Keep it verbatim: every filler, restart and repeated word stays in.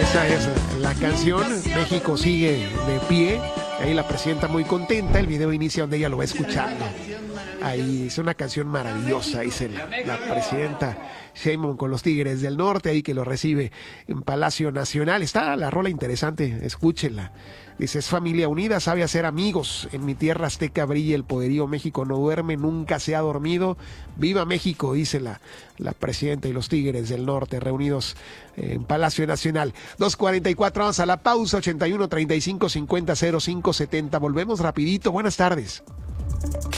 Esa es la canción. México sigue de pie. Ahí la presidenta muy contenta. El video inicia donde ella lo va escuchando. Ahí es una canción maravillosa, dice la, la presidenta Sheinbaum con los Tigres del Norte, ahí que lo recibe en Palacio Nacional. Está la rola interesante, escúchenla. Dice, es familia unida, sabe hacer amigos. En mi tierra azteca brilla el poderío. México no duerme, nunca se ha dormido. ¡Viva México!, dice la, la presidenta y los Tigres del Norte reunidos en Palacio Nacional. dos cuarenta y cuatro, vamos a la pausa. Ochenta y uno, treinta y cinco, cincuenta, cero cinco, setenta. Volvemos rapidito. Buenas tardes.